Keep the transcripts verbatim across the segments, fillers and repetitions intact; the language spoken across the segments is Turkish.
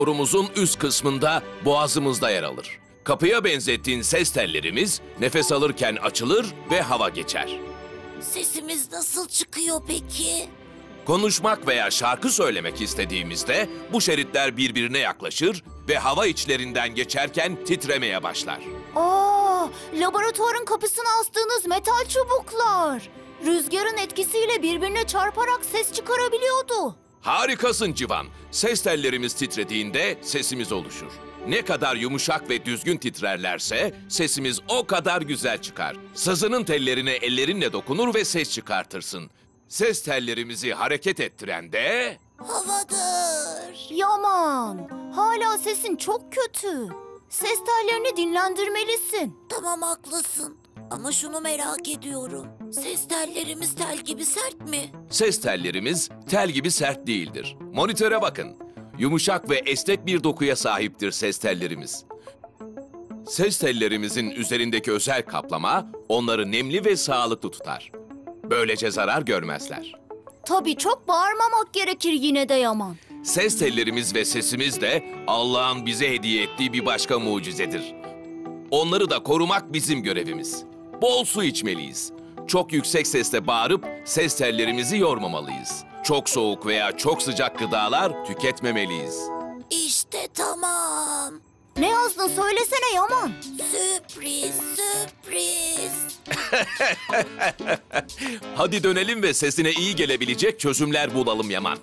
Borumuzun üst kısmında boğazımızda yer alır. Kapıya benzettiğin ses tellerimiz nefes alırken açılır ve hava geçer. Sesimiz nasıl çıkıyor peki? Konuşmak veya şarkı söylemek istediğimizde bu şeritler birbirine yaklaşır ve hava içlerinden geçerken titremeye başlar. Aa, laboratuvarın kapısına astığınız metal çubuklar. Rüzgarın etkisiyle birbirine çarparak ses çıkarabiliyordu. Harikasın Civan. Ses tellerimiz titrediğinde sesimiz oluşur. Ne kadar yumuşak ve düzgün titrerlerse sesimiz o kadar güzel çıkar. Sazının tellerine ellerinle dokunur ve ses çıkartırsın. Ses tellerimizi hareket ettiren de... Havadır. Yaman, hala sesin çok kötü. Ses tellerini dinlendirmelisin. Tamam haklısın. Ama şunu merak ediyorum. Ses tellerimiz tel gibi sert mi? Ses tellerimiz tel gibi sert değildir. Monitöre bakın. Yumuşak ve esnek bir dokuya sahiptir ses tellerimiz. Ses tellerimizin üzerindeki özel kaplama onları nemli ve sağlıklı tutar. Böylece zarar görmezler. Tabii çok bağırmamak gerekir yine de Yaman. Ses tellerimiz ve sesimiz de Allah'ın bize hediye ettiği bir başka mucizedir. Onları da korumak bizim görevimiz. Bol su içmeliyiz. Çok yüksek sesle bağırıp ses tellerimizi yormamalıyız. Çok soğuk veya çok sıcak gıdalar tüketmemeliyiz. İşte tamam. Ne yazdın söylesene Yaman. Sürpriz, sürpriz. Hadi dönelim ve sesine iyi gelebilecek çözümler bulalım Yaman.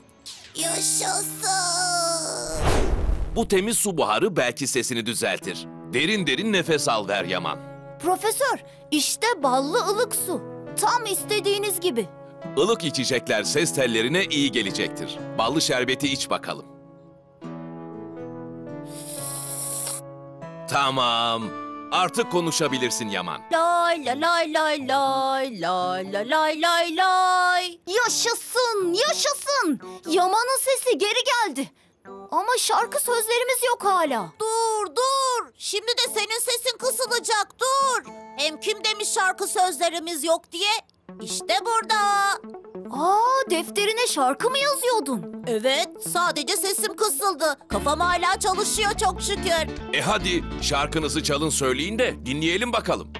Yaşasın. Bu temiz su buharı belki sesini düzeltir. Derin derin nefes al ver Yaman. Profesör, işte ballı ılık su. Tam istediğiniz gibi. Ilık içecekler ses tellerine iyi gelecektir. Ballı şerbeti iç bakalım. Tamam. Artık konuşabilirsin Yaman. Lay la lay lay lay lay la lay lay lay. Yaşasın, yaşasın. Yaman'ın sesi geri geldi. Ama şarkı sözlerimiz yok hala. Dur, dur. Şimdi de senin sesin kısılacak, dur. Hem kim demiş şarkı sözlerimiz yok diye? İşte burada. Aa, defterine şarkı mı yazıyordun? Evet, sadece sesim kısıldı. Kafam hala çalışıyor çok şükür. E hadi şarkınızı çalın söyleyin de dinleyelim bakalım.